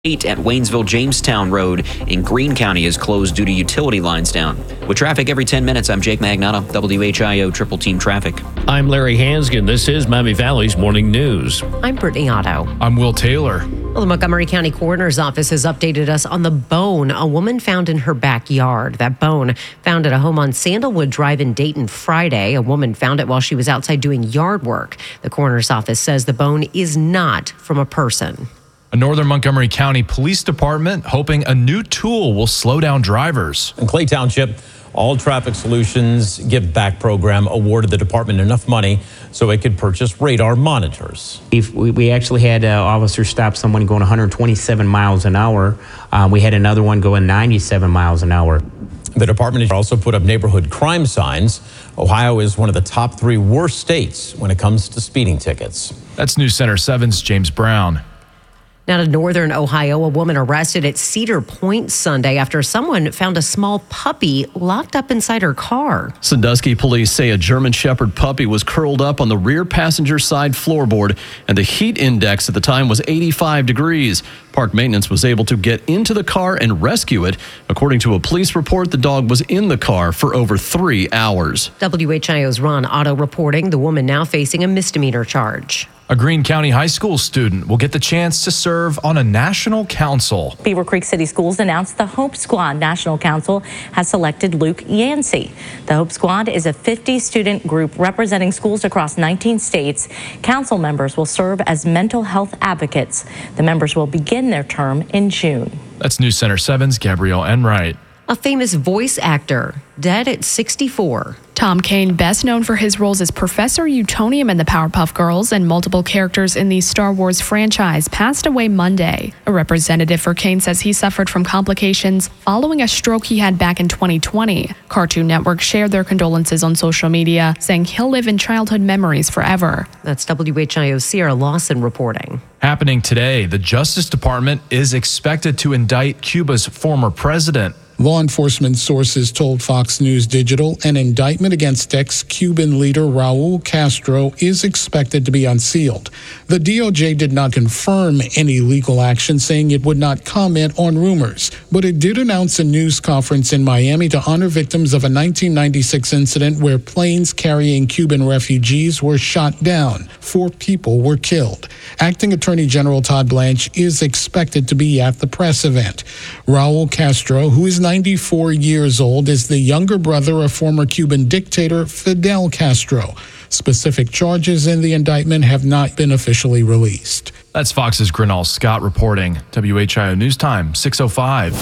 At Waynesville Jamestown Road in Greene County is closed due to utility lines down. With traffic every 10 minutes, I'm Jake Magnato, WHIO Triple Team Traffic. I'm Larry Hansgen. This is Miami Valley's Morning News. I'm Brittany Otto. I'm Will Taylor. Well, the Montgomery County Coroner's Office has updated us on the bone a woman found in her backyard. That bone found at a home on Sandalwood Drive in Dayton Friday. A woman found it while she was outside doing yard work. The Coroner's Office says the bone is not from a person. A Northern Montgomery County Police Department hoping a new tool will slow down drivers. In Clay Township, All Traffic Solutions Give Back program awarded the department enough money so it could purchase radar monitors. We actually had officers stop someone going 127 miles an hour. We had another one going 97 miles an hour. The department also put up neighborhood crime signs. Ohio is one of the top 3 worst states when it comes to speeding tickets. That's News Center 7's James Brown. Now to northern Ohio, a woman arrested at Cedar Point Sunday after someone found a small puppy locked up inside her car. Sandusky police say a German Shepherd puppy was curled up on the rear passenger side floorboard, and the heat index at the time was 85 degrees. Park maintenance was able to get into the car and rescue it. According to a police report, the dog was in the car for over 3 hours. WHIO's Ron Otto reporting the woman now facing a misdemeanor charge. A Greene County high school student will get the chance to serve on a national council. Beaver Creek City Schools announced the Hope Squad National Council has selected Luke Yancey. The Hope Squad is a 50-student group representing schools across 19 states. Council members will serve as mental health advocates. The members will begin their term in June. That's News Center 7's Gabrielle Enright. A famous voice actor, dead at 64. Tom Kane, best known for his roles as Professor Utonium in the Powerpuff Girls and multiple characters in the Star Wars franchise, passed away Monday. A representative for Kane says he suffered from complications following a stroke he had back in 2020. Cartoon Network shared their condolences on social media, saying he'll live in childhood memories forever. That's WHIO's Sierra Lawson reporting. Happening today, the Justice Department is expected to indict Cuba's former president. Law enforcement sources told Fox News Digital an indictment against ex-Cuban leader Raul Castro is expected to be unsealed. The DOJ did not confirm any legal action, saying it would not comment on rumors, but it did announce a news conference in Miami to honor victims of a 1996 incident where planes carrying Cuban refugees were shot down. 4 people were killed. Acting Attorney General Todd Blanche is expected to be at the press event. Raul Castro, who is 94 years old, is the younger brother of former Cuban dictator Fidel Castro. Specific charges in the indictment have not been officially released. That's Fox's Grinall Scott reporting. WHIO News Time, 6:05.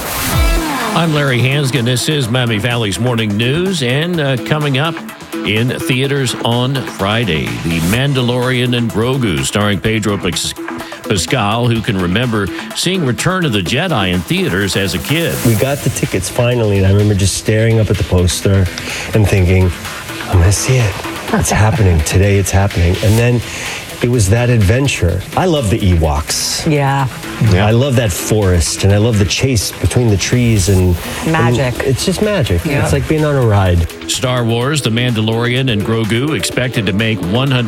I'm Larry Hansgen. This is Miami Valley's Morning News, and coming up in theaters on Friday, The Mandalorian and Grogu, starring Pedro Pascal, who can remember seeing Return of the Jedi in theaters as a kid. We got the tickets finally, and I remember just staring up at the poster and thinking, I'm going to see it. It's happening. Today it's happening. And then it was that adventure. I love the Ewoks. Yeah. I love that forest, and I love the chase between the trees and magic. And it's just magic. Yeah. It's like being on a ride. Star Wars, The Mandalorian and Grogu expected to make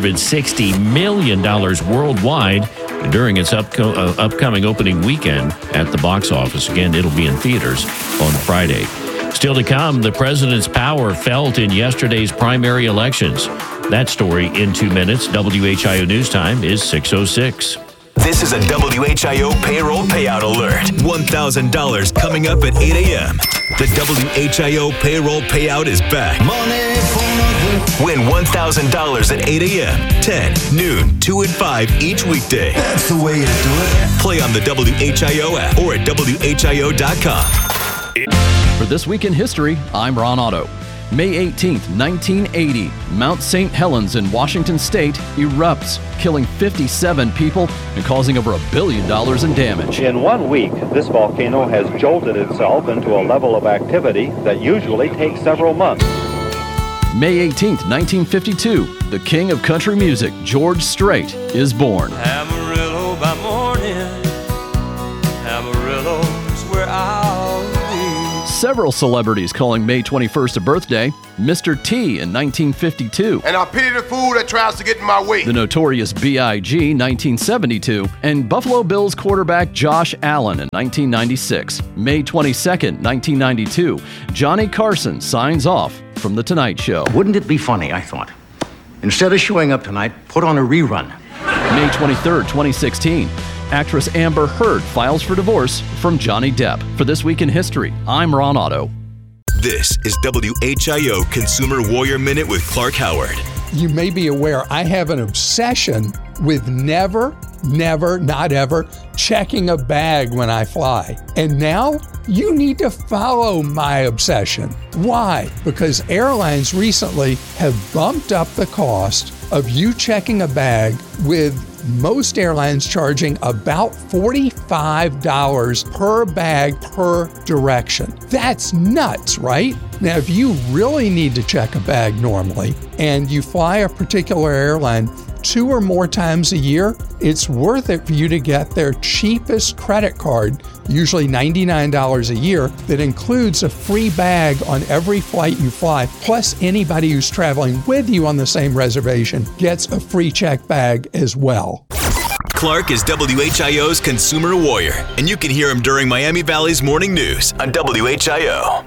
$160 million worldwide during its upcoming opening weekend at the box office. Again, it'll be in theaters on Friday. Still to come, the president's power felt in yesterday's primary elections. That story in 2 minutes. WHIO News Time is 6:06. This is a WHIO payroll payout alert. $1,000 coming up at 8 a.m. The WHIO payroll payout is back. Win $1,000 at 8 a.m., 10, noon, 2, and 5 each weekday. That's the way to do it. Play on the WHIO app or at WHIO.com. For This Week in History, I'm Ron Otto. May 18th, 1980, Mount St. Helens in Washington State erupts, killing 57 people and causing over $1 billion in damage. In 1 week, this volcano has jolted itself into a level of activity that usually takes several months. May 18th, 1952, the king of country music, George Strait, is born. Amarillo by morning, Amarillo's where I'll be. several celebrities calling May 21st a birthday. Mr. T in 1952. And I pity the fool that tries to get in my way. The Notorious B.I.G. 1972. And Buffalo Bills quarterback Josh Allen in 1996. May 22nd, 1992. Johnny Carson signs off from The Tonight Show. Wouldn't it be funny, I thought, instead of showing up tonight, put on a rerun. May 23rd, 2016. Actress Amber Heard files for divorce from Johnny Depp. For This Week in History, I'm Ron Otto. This is WHIO Consumer Warrior Minute with Clark Howard. You may be aware I have an obsession with never, not ever, checking a bag when I fly. And now you need to follow my obsession. Why? Because airlines recently have bumped up the cost of you checking a bag, with most airlines charging about $45 per bag per direction. That's nuts, right? Now, if you really need to check a bag normally and you fly a particular airline 2 or more times a year, it's worth it for you to get their cheapest credit card, usually $99 a year, that includes a free bag on every flight you fly. Plus, anybody who's traveling with you on the same reservation gets a free check bag as well. Clark is WHIO's Consumer Warrior, and you can hear him during Miami Valley's Morning News on WHIO.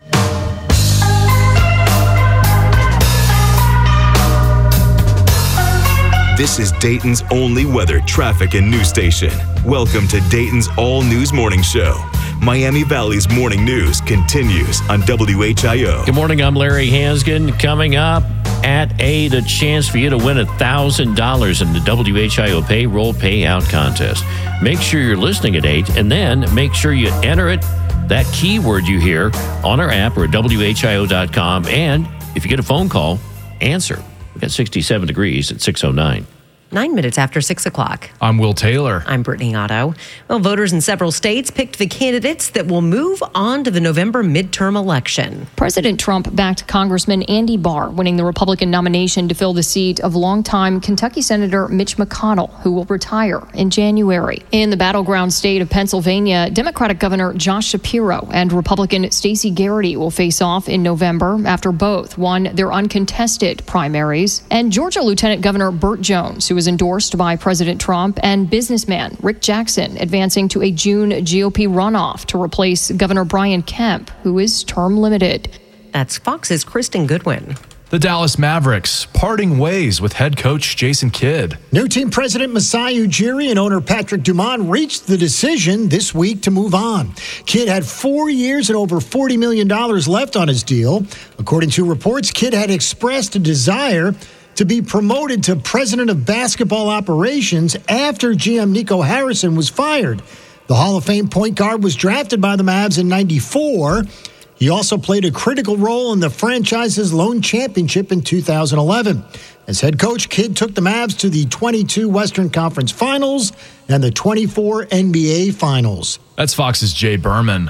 This is Dayton's only weather, traffic, and news station. Welcome to Dayton's all-news morning show. Miami Valley's Morning News continues on WHIO. Good morning, I'm Larry Hansgen. Coming up at 8, a chance for you to win $1,000 in the WHIO Payroll Payout Contest. Make sure you're listening at 8, and then make sure you enter it, that keyword you hear, on our app or at WHIO.com. And if you get a phone call, answer. We've got 67 degrees at 6:09. 9 minutes after 6 o'clock. I'm Will Taylor. I'm Brittany Otto. Well, voters in several states picked the candidates that will move on to the November midterm election. President Trump backed Congressman Andy Barr, winning the Republican nomination to fill the seat of longtime Kentucky Senator Mitch McConnell, who will retire in January. In the battleground state of Pennsylvania, Democratic Governor Josh Shapiro and Republican Stacey Garrity will face off in November after both won their uncontested primaries. And Georgia Lieutenant Governor Burt Jones, who was endorsed by President Trump, and businessman Rick Jackson advancing to a June GOP runoff to replace Governor Brian Kemp, who is term limited. That's Fox's Kristen Goodwin. The Dallas Mavericks parting ways with head coach Jason Kidd. New team president Masai Ujiri and owner Patrick Dumont reached the decision this week to move on. Kidd had 4 years and over $40 million left on his deal. According to reports, Kidd had expressed a desire to be promoted to president of basketball operations after GM Nico Harrison was fired. The Hall of Fame point guard was drafted by the Mavs in '94. He also played a critical role in the franchise's lone championship in 2011. As head coach, Kidd took the Mavs to the 22 Western Conference Finals and the 24 NBA Finals. That's Fox's Jay Berman.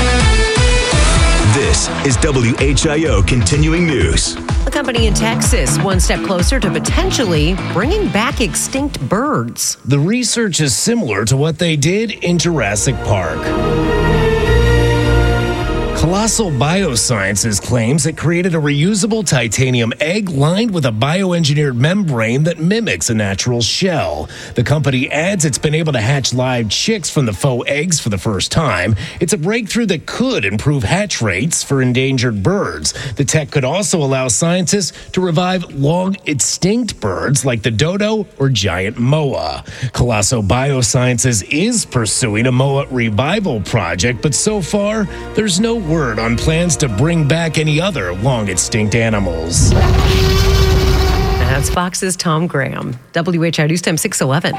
This is WHIO Continuing News. A company in Texas, one step closer to potentially bringing back extinct birds. The research is similar to what they did in Jurassic Park. Colossal Biosciences claims it created a reusable titanium egg lined with a bioengineered membrane that mimics a natural shell. The company adds it's been able to hatch live chicks from the faux eggs for the first time. It's a breakthrough that could improve hatch rates for endangered birds. The tech could also allow scientists to revive long-extinct birds like the dodo or giant moa. Colossal Biosciences is pursuing a moa revival project, but so far, there's no word on plans to bring back any other long-extinct animals. That's Fox's Tom Graham. WHIO News Time 6:11.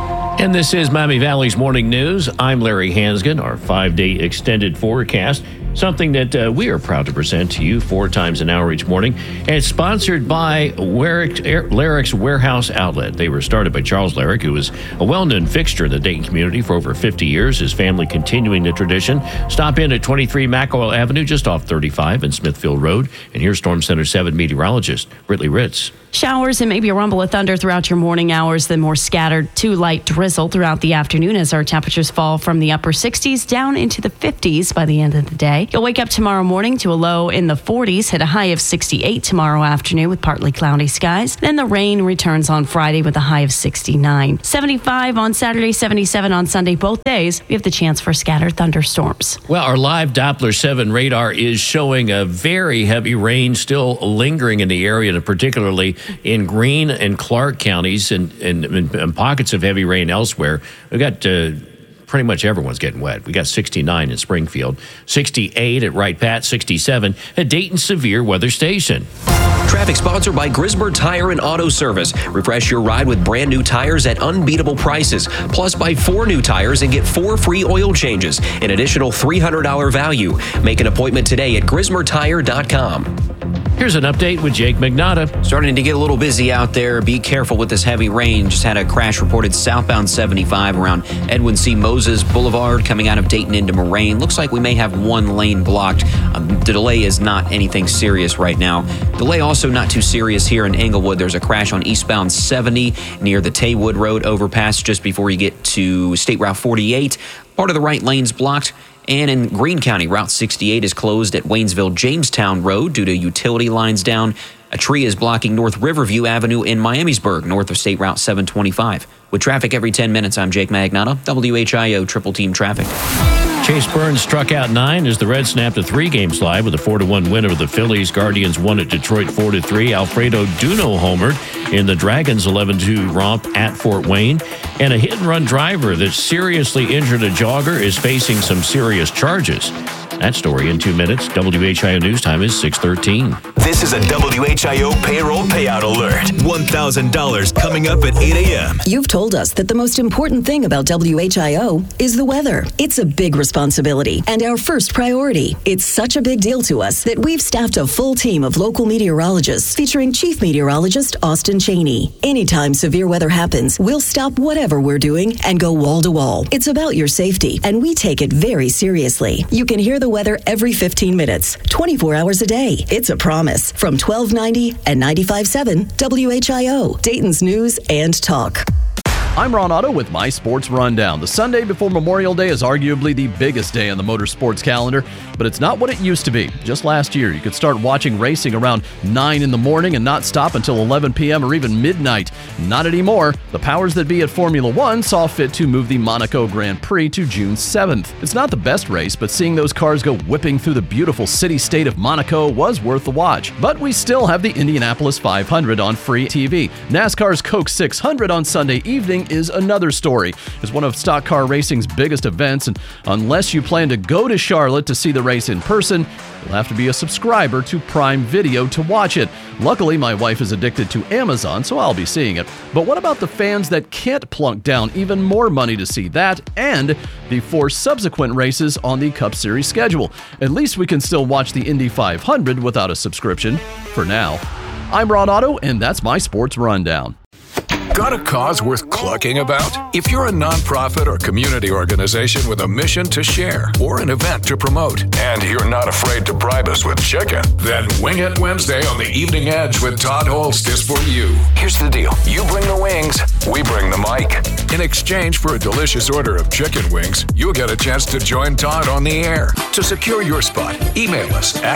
And this is Miami Valley's Morning News. I'm Larry Hansgen. Our 5-day extended forecast something that we are proud to present to you 4 times an hour each morning. And it's sponsored by Larrick's Warehouse Outlet. They were started by Charles Larrick, who was a well-known fixture in the Dayton community for over 50 years. His family continuing the tradition. Stop in at 23 McElroy Avenue, just off 35 and Smithfield Road. And here's Storm Center 7 meteorologist Brittany Ritz. Showers and maybe a rumble of thunder throughout your morning hours, then more scattered to light drizzle throughout the afternoon as our temperatures fall from the upper 60s down into the 50s by the end of the day. You'll wake up tomorrow morning to a low in the 40s, hit a high of 68 tomorrow afternoon with partly cloudy skies. Then the rain returns on Friday with a high of 69. 75 on Saturday, 77 on Sunday. Both days, we have the chance for scattered thunderstorms. Well, our live Doppler 7 radar is showing a very heavy rain still lingering in the area, and particularly in Greene and Clark counties and pockets of heavy rain elsewhere. We've got pretty much everyone's getting wet. We got 69 in Springfield, 68 at Wright Pat, 67 at Dayton Severe Weather Station. Traffic sponsored by Grismer Tire and Auto Service. Refresh your ride with brand new tires at unbeatable prices. Plus, buy 4 new tires and get 4 free oil changes. An additional $300 value. Make an appointment today at GrismerTire.com. Here's an update with Jake Magnotta. Starting to get a little busy out there. Be careful with this heavy rain. Just had a crash reported southbound 75 around Edwin C. Moses Boulevard coming out of Dayton into Moraine. Looks like we may have 1 lane blocked. The delay is not anything serious right now. Delay also not too serious here in Englewood. There's a crash on eastbound 70 near the Taywood Road overpass just before you get to State Route 48. Part of the right lane's blocked. And in Greene County, Route 68 is closed at Waynesville-Jamestown Road due to utility lines down. A tree is blocking North Riverview Avenue in Miamisburg, north of State Route 725. With traffic every 10 minutes, I'm Jake Magnotta, WHIO Triple Team Traffic. Chase Burns struck out 9 as the Reds snapped a 3-game slide with a 4-1 win over the Phillies. Guardians won at Detroit 4-3. Alfredo Duno homered in the Dragons' 11-2 romp at Fort Wayne. And a hit-and-run driver that seriously injured a jogger is facing some serious charges. That story in 2 minutes. WHIO News Time is 6:13. This is a WHIO payroll payout alert. $1,000 coming up at 8 a.m. You've told us that the most important thing about WHIO is the weather. It's a big responsibility and our first priority. It's such a big deal to us that we've staffed a full team of local meteorologists featuring Chief Meteorologist Austin Cheney. Anytime severe weather happens, we'll stop whatever we're doing and go wall to wall. It's about your safety, and we take it very seriously. You can hear the weather every 15 minutes, 24 hours a day. It's a promise from 1290 and 95.7 WHIO, Dayton's News and Talk. I'm Ron Otto with my Sports Rundown. The Sunday before Memorial Day is arguably the biggest day on the motorsports calendar, but it's not what it used to be. Just last year, you could start watching racing around 9 in the morning and not stop until 11 p.m. or even midnight. Not anymore. The powers that be at Formula One saw fit to move the Monaco Grand Prix to June 7th. It's not the best race, but seeing those cars go whipping through the beautiful city-state of Monaco was worth the watch. But we still have the Indianapolis 500 on free TV. NASCAR's Coke 600 on Sunday evening is another story. It's one of stock car racing's biggest events, and unless you plan to go to Charlotte to see the race in person, you'll have to be a subscriber to Prime Video to watch it. Luckily, my wife is addicted to Amazon, so I'll be seeing it. But what about the fans that can't plunk down even more money to see that and the 4 subsequent races on the Cup Series schedule? At least we can still watch the Indy 500 without a subscription, for now. I'm Ron Otto, and that's my Sports Rundown. Got a cause worth clucking about? If you're a nonprofit or community organization with a mission to share or an event to promote, and you're not afraid to bribe us with chicken, then Wing It Wednesday on the Evening Edge with Todd Holst is for you. Here's the deal. You bring the wings, we bring the mic. In exchange for a delicious order of chicken wings, you'll get a chance to join Todd on the air. To secure your spot, email us at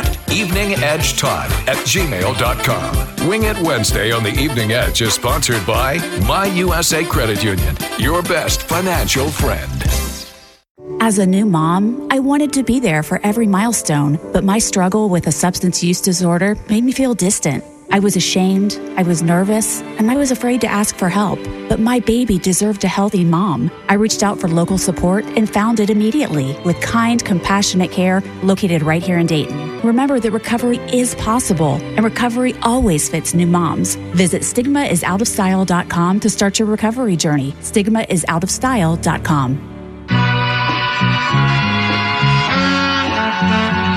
eveningedgetodd@gmail.com. Wing It Wednesday on the Evening Edge is sponsored by My USA Credit Union, your best financial friend. As a new mom, I wanted to be there for every milestone, but my struggle with a substance use disorder made me feel distant. I was ashamed, I was nervous, and I was afraid to ask for help. But my baby deserved a healthy mom. I reached out for local support and found it immediately with kind, compassionate care located right here in Dayton. Remember that recovery is possible, and recovery always fits new moms. Visit stigmaisoutofstyle.com to start your recovery journey. Stigmaisoutofstyle.com.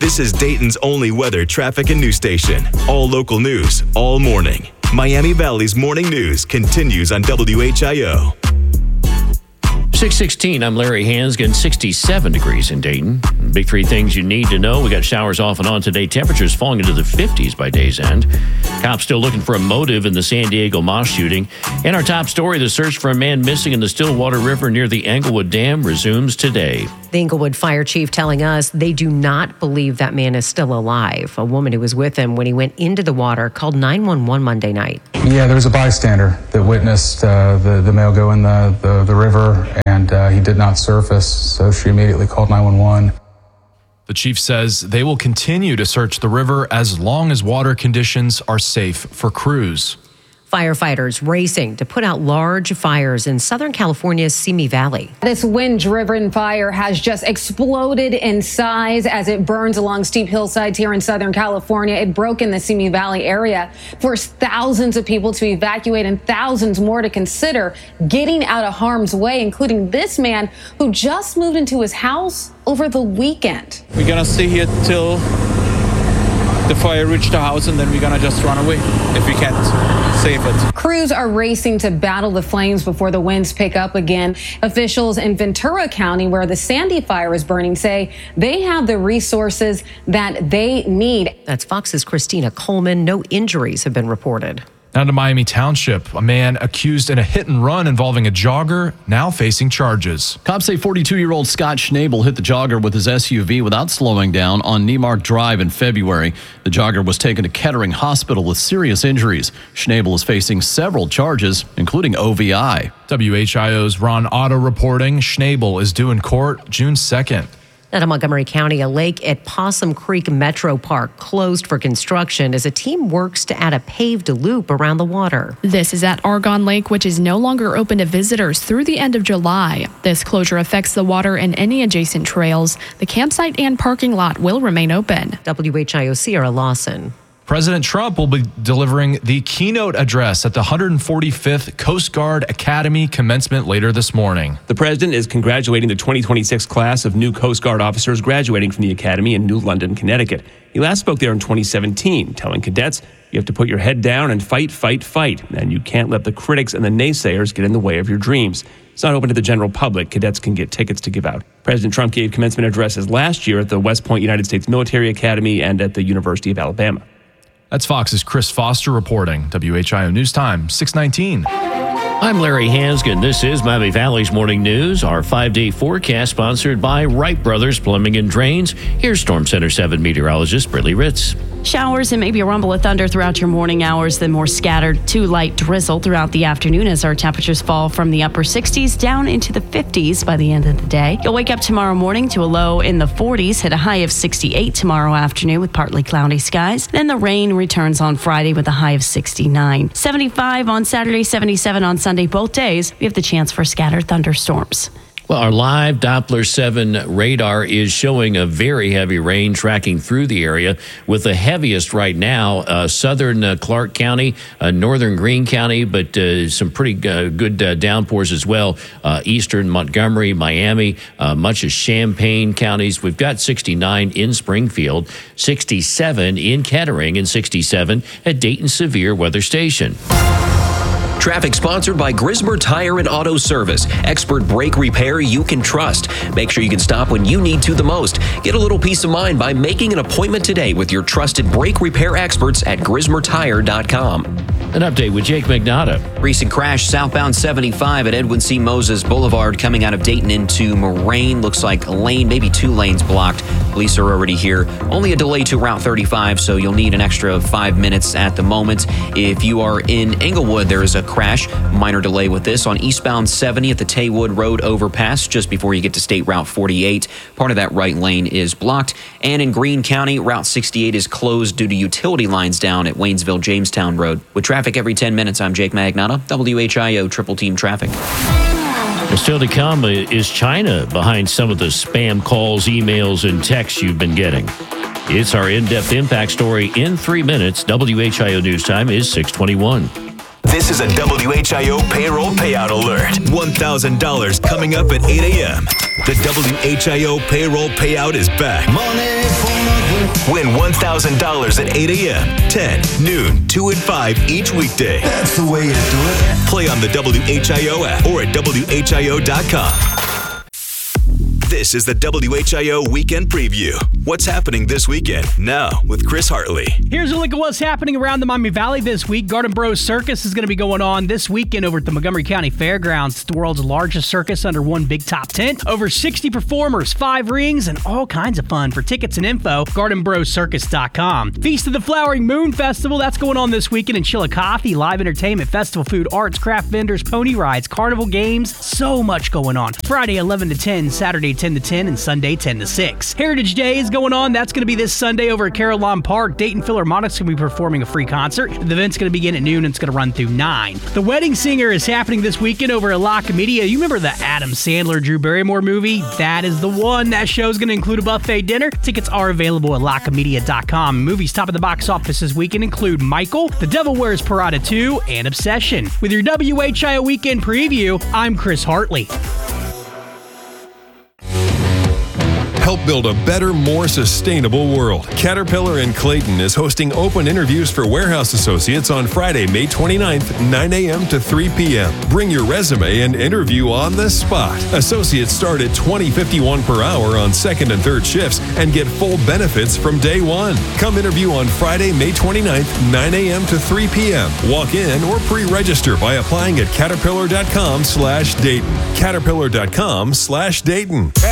This is Dayton's only weather, traffic, and news station. All local news, all morning. Miami Valley's morning news continues on WHIO. 6:16, I'm Larry Hansgen, 67 degrees in Dayton. Big three things you need to know. We got showers off and on today. Temperatures falling into the 50s by day's end. Cops still looking for a motive in the San Diego mosque shooting. And our top story, the search for a man missing in the Stillwater River near the Englewood Dam resumes today. The Englewood fire chief telling us they do not believe that man is still alive. A woman who was with him when he went into the water called 911 Monday night. Yeah, there was a bystander that witnessed the male go in the river, and he did not surface, so she immediately called 911. The chief says they will continue to search the river as long as water conditions are safe for crews. Firefighters racing to put out large fires in Southern California's Simi Valley. This wind-driven fire has just exploded in size as it burns along steep hillsides here in Southern California. It broke in the Simi Valley area, forced thousands of people to evacuate and thousands more to consider getting out of harm's way, including this man who just moved into his house over the weekend. We're gonna stay here till the fire reached the house, and then we're gonna just run away if we can't save it. Crews are racing to battle the flames before the winds pick up again. Officials in Ventura County, where the Sandy fire is burning, say they have the resources that they need. That's Fox's Christina Coleman. No injuries have been reported. Now to Miami Township, a man accused in a hit and run involving a jogger now facing charges. Cops say 42-year-old Scott Schnabel hit the jogger with his SUV without slowing down on Niemark Drive in February. The jogger was taken to Kettering Hospital with serious injuries. Schnabel is facing several charges, including OVI. WHIO's Ron Otto reporting Schnabel is due in court June 2nd. Out of Montgomery County, a lake at Possum Creek Metro Park closed for construction as a team works to add a paved loop around the water. This is at Argonne Lake, which is no longer open to visitors through the end of July. This closure affects the water and any adjacent trails. The campsite and parking lot will remain open. WHIO Sierra Lawson. President Trump will be delivering the keynote address at the 145th Coast Guard Academy commencement later this morning. The president is congratulating the 2026 class of new Coast Guard officers graduating from the academy in New London, Connecticut. He last spoke there in 2017, telling cadets, you have to put your head down and fight, fight, fight, and you can't let the critics and the naysayers get in the way of your dreams. It's not open to the general public. Cadets can get tickets to give out. President Trump gave commencement addresses last year at the West Point United States Military Academy and at the University of Alabama. That's Fox's Chris Foster reporting. WHIO News Time, 6:19. I'm Larry Hansgen. This is Miami Valley's Morning News. Our 5-day forecast sponsored by Wright Brothers Plumbing and Drains. Here's Storm Center 7 meteorologist Brittany Ritz. Showers and maybe a rumble of thunder throughout your morning hours, then more scattered to light drizzle throughout the afternoon as our temperatures fall from the upper 60s down into the 50s by the end of the day. You'll wake up tomorrow morning to a low in the 40s, hit a high of 68 tomorrow afternoon with partly cloudy skies. Then the rain returns on Friday with a high of 69. 75 on Saturday, 77 on Sunday. Both days, we have the chance for scattered thunderstorms. Well, our live Doppler 7 radar is showing a very heavy rain tracking through the area, with the heaviest right now, southern Clark County, northern Greene County, but some pretty good downpours as well. Eastern Montgomery, Miami, much of Champaign counties. We've got 69 in Springfield, 67 in Kettering, and 67 at Dayton Severe Weather Station. Traffic sponsored by Grismer Tire and Auto Service. Expert brake repair you can trust. Make sure you can stop when you need to the most. Get a little peace of mind by making an appointment today with your trusted brake repair experts at GrismerTire.com. An update with Jake Magnotta. Recent crash southbound 75 at Edwin C. Moses Boulevard coming out of Dayton into Moraine. Looks like a lane, maybe 2 lanes blocked. Police are already here. Only a delay to Route 35, so you'll need an extra 5 minutes at the moment. If you are in Englewood, there is a crash. Minor delay with this on eastbound 70 at the Taywood Road overpass just before you get to State Route 48. Part of that right lane is blocked. And in Greene County, Route 68 is closed due to utility lines down at Waynesville-Jamestown Road. With traffic every 10 minutes, I'm Jake Magnotta, WHIO Triple Team Traffic. And still to come is China behind some of the spam calls, emails, and texts you've been getting. It's our in-depth impact story in 3 minutes. WHIO News Time is 6:21. This is a WHIO payroll payout alert. $1,000 coming up at 8 a.m. The WHIO payroll payout is back. Money for nothing. Win $1,000 at 8 a.m., 10, noon, 2 and 5 each weekday. That's the way you do it. Play on the WHIO app or at WHIO.com. This is the WHIO Weekend Preview. What's happening this weekend? Now with Chris Hartley. Here's a look at what's happening around the Miami Valley this week. Garden Bros Circus is going to be going on this weekend over at the Montgomery County Fairgrounds. It's the world's largest circus under one big top tent. Over 60 performers, 5 rings, and all kinds of fun. For tickets and info, gardenbroscircus.com. Feast of the Flowering Moon Festival, that's going on this weekend in Chillicothe. Live entertainment, festival food, arts, craft vendors, pony rides, carnival games, so much going on. Friday 11 to 10, Saturday 10 to 10, and Sunday 10 to 6. Heritage Day is going on. That's going to be this Sunday over at Carillon Park. Dayton Philharmonic's going to be performing a free concert. The event's going to begin at noon and it's going to run through 9. The Wedding Singer is happening this weekend over at La Comedia. You remember the Adam Sandler, Drew Barrymore movie? That is the one. That show is going to include a buffet dinner. Tickets are available at lacomedia.com. Movies top of the box office this weekend include Michael, The Devil Wears Prada 2, and Obsession. With your WHIO Weekend Preview, I'm Chris Hartley. Help build a better, more sustainable world. Caterpillar in Clayton is hosting open interviews for warehouse associates on Friday, May 29th, 9 a.m. to 3 p.m. Bring your resume and interview on the spot. Associates start at $20.51 per hour on second and third shifts and get full benefits from day one. Come interview on Friday, May 29th, 9 a.m. to 3 p.m. Walk in or pre-register by applying at caterpillar.com/Dayton. Caterpillar.com/Dayton.